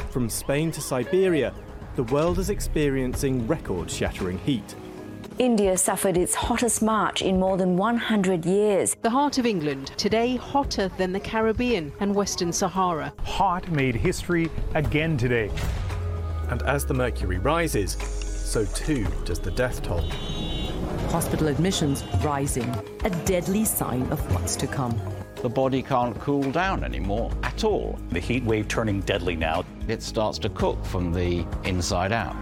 From Spain to Siberia, the world is experiencing record-shattering heat. India suffered its hottest March in more than 100 years. The heart of England, today hotter than the Caribbean and Western Sahara. Hot made history again today. And as the mercury rises, so too does the death toll. Hospital admissions rising, a deadly sign of what's to come. The body can't cool down anymore at all. The heat wave turning deadly now. It starts to cook from the inside out.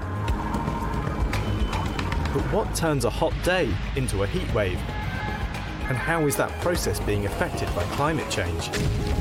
But what turns a hot day into a heat wave? And how is that process being affected by climate change?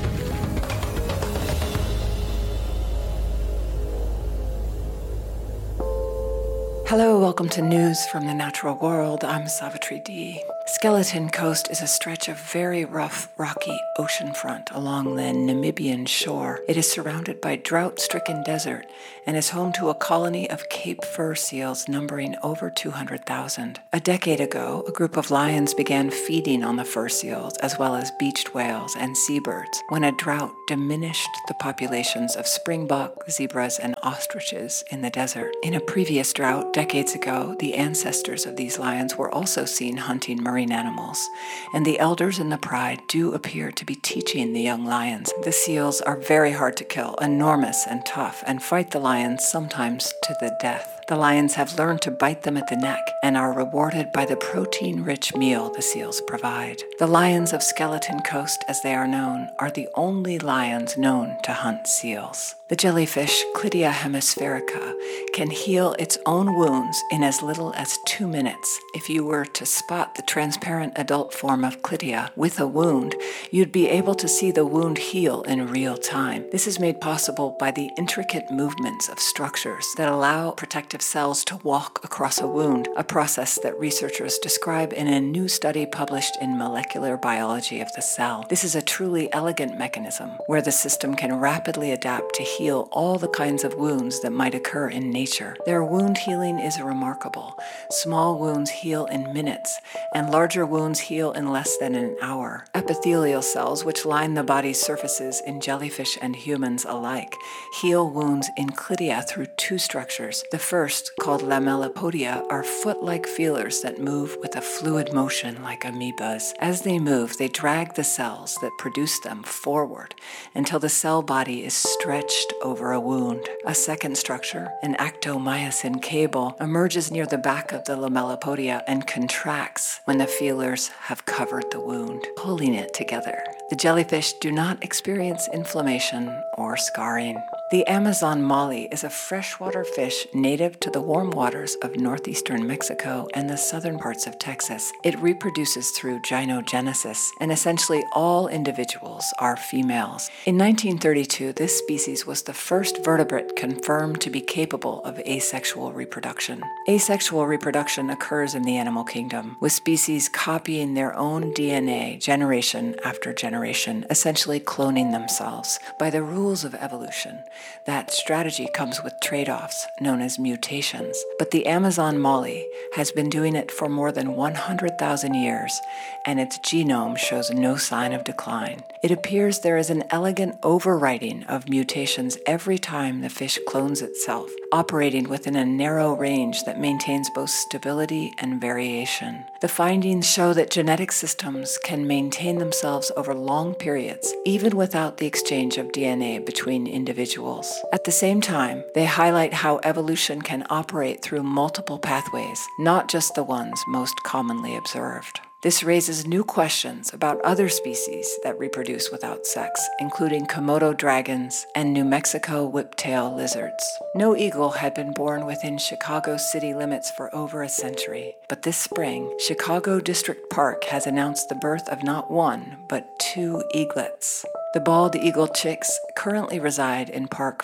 Hello, welcome to News from the Natural World. I'm Savitri D. Skeleton Coast is a stretch of very rough, rocky oceanfront along the Namibian shore. It is surrounded by drought-stricken desert and is home to a colony of Cape fur seals numbering over 200,000. A decade ago, a group of lions began feeding on the fur seals, as well as beached whales and seabirds, when a drought diminished the populations of springbok, zebras, and ostriches in the desert. In a previous drought, decades ago, the ancestors of these lions were also seen hunting marine animals, and the elders in the pride do appear to be teaching the young lions. The seals are very hard to kill, enormous and tough, and fight the lions sometimes to the death. The lions have learned to bite them at the neck and are rewarded by the protein-rich meal the seals provide. The lions of Skeleton Coast, as they are known, are the only lions known to hunt seals. The jellyfish Clitia hemispherica can heal its own wounds in as little as 2 minutes. If you were to spot the transparent adult form of Clitia with a wound, you'd be able to see the wound heal in real time. This is made possible by the intricate movements of structures that allow protective cells to walk across a wound, a process that researchers describe in a new study published in Molecular Biology of the Cell. This is a truly elegant mechanism where the system can rapidly adapt to heal all the kinds of wounds that might occur in nature. Their wound healing is remarkable. Small wounds heal in minutes, and larger wounds heal in less than an hour. Epithelial cells, which line the body's surfaces in jellyfish and humans alike, heal wounds in Clitia through two structures. The first, called lamellipodia, are foot-like feelers that move with a fluid motion like amoebas. As they move, they drag the cells that produce them forward until the cell body is stretched over a wound. A second structure, an actomyosin cable, emerges near the back of the lamellipodia and contracts when the feelers have covered the wound, pulling it together. The jellyfish do not experience inflammation or scarring. The Amazon molly is a freshwater fish native to the warm waters of northeastern Mexico and the southern parts of Texas. It reproduces through gynogenesis, and essentially all individuals are females. In 1932, this species was the first vertebrate confirmed to be capable of asexual reproduction. Asexual reproduction occurs in the animal kingdom, with species copying their own DNA generation after generation, essentially cloning themselves by the rules of evolution. That strategy comes with trade-offs known as mutations, but the Amazon molly has been doing it for more than 100,000 years, and its genome shows no sign of decline. It appears there is an elegant overwriting of mutations every time the fish clones itself, operating within a narrow range that maintains both stability and variation. The findings show that genetic systems can maintain themselves over long periods, even without the exchange of DNA between individuals. At the same time, they highlight how evolution can operate through multiple pathways, not just the ones most commonly observed. This raises new questions about other species that reproduce without sex, including Komodo dragons and New Mexico whiptail lizards. No eagle had been born within Chicago city limits for over a century, but this spring, Chicago District Park has announced the birth of not one, but 2 eaglets. The bald eagle chicks currently reside in Park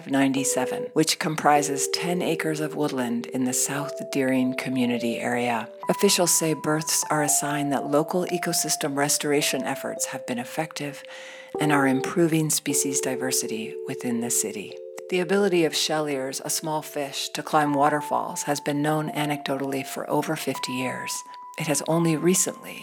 597, which comprises 10 acres of woodland in the South Deering community area. Officials say births are a sign that local ecosystem restoration efforts have been effective and are improving species diversity within the city. The ability of shell ears, a small fish, to climb waterfalls has been known anecdotally for over 50 years. It has only recently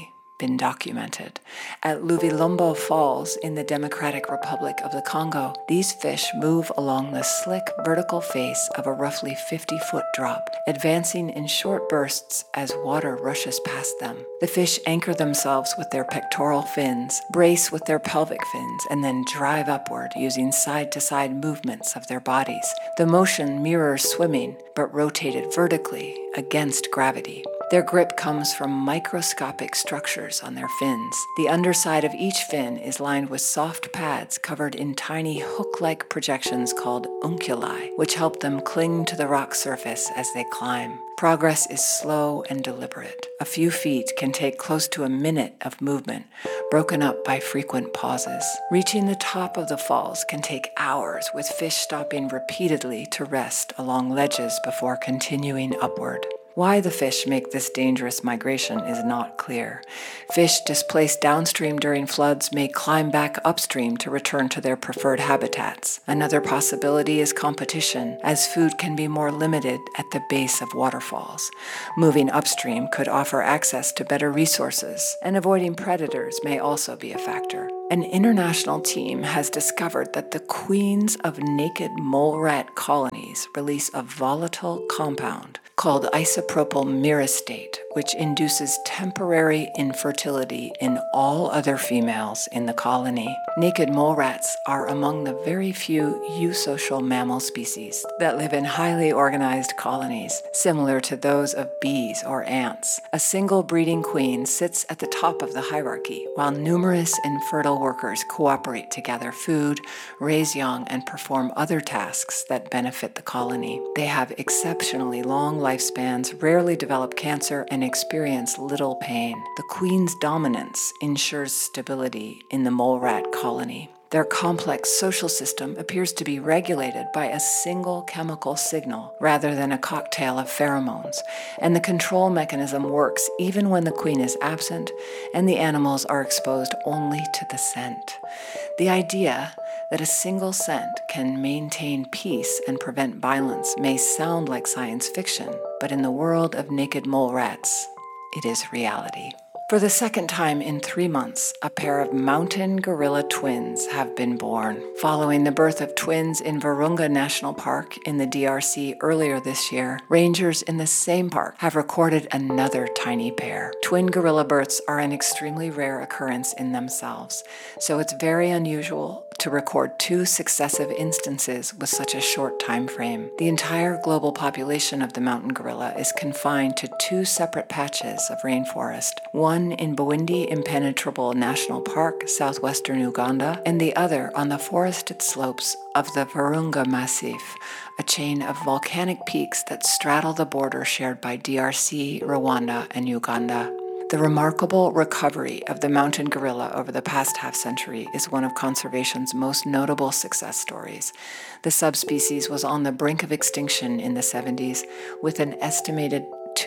been documented. At Luvilombo Falls in the Democratic Republic of the Congo, these fish move along the slick vertical face of a roughly 50-foot drop, advancing in short bursts as water rushes past them. The fish anchor themselves with their pectoral fins, brace with their pelvic fins, and then drive upward using side-to-side movements of their bodies. The motion mirrors swimming, but rotated vertically against gravity. Their grip comes from microscopic structures on their fins. The underside of each fin is lined with soft pads covered in tiny hook-like projections called unculi, which help them cling to the rock surface as they climb. Progress is slow and deliberate. A few feet can take close to a minute of movement, broken up by frequent pauses. Reaching the top of the falls can take hours, with fish stopping repeatedly to rest along ledges before continuing upward. Why the fish make this dangerous migration is not clear. Fish displaced downstream during floods may climb back upstream to return to their preferred habitats. Another possibility is competition, as food can be more limited at the base of waterfalls. Moving upstream could offer access to better resources, and avoiding predators may also be a factor. An international team has discovered that the queens of naked mole rat colonies release a volatile compound called isopropyl myristate, which induces temporary infertility in all other females in the colony. Naked mole rats are among the very few eusocial mammal species that live in highly organized colonies, similar to those of bees or ants. A single breeding queen sits at the top of the hierarchy, while numerous infertile workers cooperate to gather food, raise young, and perform other tasks that benefit the colony. They have exceptionally long lifespans, rarely develop cancer, and experience little pain. The queen's dominance ensures stability in the mole rat colony. Their complex social system appears to be regulated by a single chemical signal rather than a cocktail of pheromones, and the control mechanism works even when the queen is absent and the animals are exposed only to the scent. The idea that a single scent can maintain peace and prevent violence may sound like science fiction, but in the world of naked mole rats, it is reality. For the second time in 3 months, a pair of mountain gorilla twins have been born. Following the birth of twins in Virunga National Park in the DRC earlier this year, rangers in the same park have recorded another tiny pair. Twin gorilla births are an extremely rare occurrence in themselves, so it's very unusual to record 2 successive instances with such a short time frame. The entire global population of the mountain gorilla is confined to 2 separate patches of rainforest, one in Bwindi Impenetrable National Park, southwestern Uganda, and the other on the forested slopes of the Virunga Massif, a chain of volcanic peaks that straddle the border shared by DRC, Rwanda, and Uganda. The remarkable recovery of the mountain gorilla over the past half-century is one of conservation's most notable success stories. The subspecies was on the brink of extinction in the 70s, with an estimated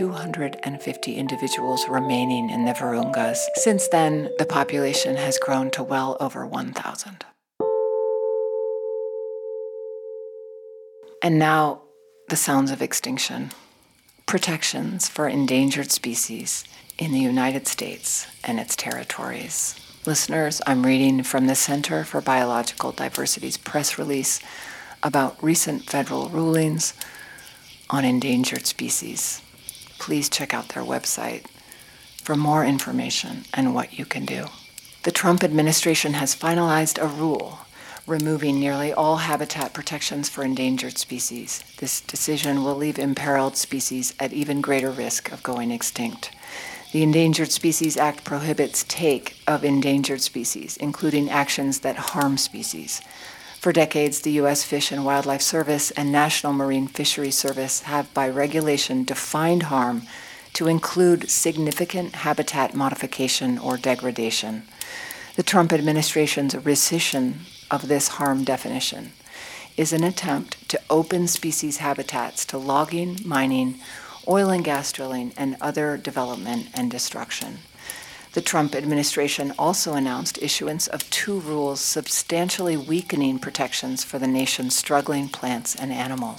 250 individuals remaining in the Virungas. Since then, the population has grown to well over 1,000. And now, the sounds of extinction. Protections for endangered species in the United States and its territories. Listeners, I'm reading from the Center for Biological Diversity's press release about recent federal rulings on endangered species. Please check out their website for more information and what you can do. The Trump administration has finalized a rule removing nearly all habitat protections for endangered species. This decision will leave imperiled species at even greater risk of going extinct. The Endangered Species Act prohibits take of endangered species, including actions that harm species. For decades, the U.S. Fish and Wildlife Service and National Marine Fisheries Service have, by regulation, defined harm to include significant habitat modification or degradation. The Trump administration's rescission of this harm definition is an attempt to open species habitats to logging, mining, oil and gas drilling, and other development and destruction. The Trump administration also announced issuance of 2 rules substantially weakening protections for the nation's struggling plants and animals.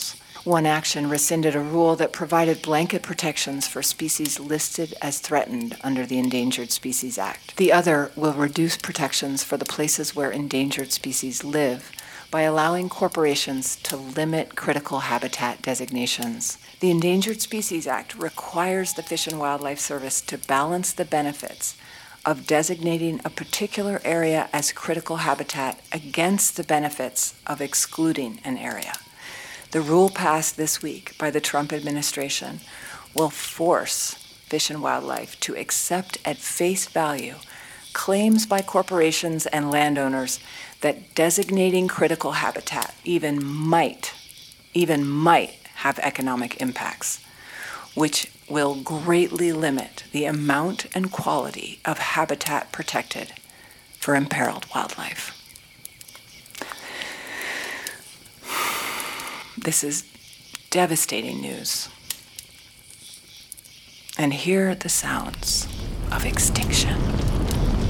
One action rescinded a rule that provided blanket protections for species listed as threatened under the Endangered Species Act. The other will reduce protections for the places where endangered species live by allowing corporations to limit critical habitat designations. The Endangered Species Act requires the Fish and Wildlife Service to balance the benefits of designating a particular area as critical habitat against the benefits of excluding an area. The rule passed this week by the Trump administration will force Fish and Wildlife to accept at face value claims by corporations and landowners that designating critical habitat even might have economic impacts, which will greatly limit the amount and quality of habitat protected for imperiled wildlife. This is devastating news. And here are the sounds of extinction.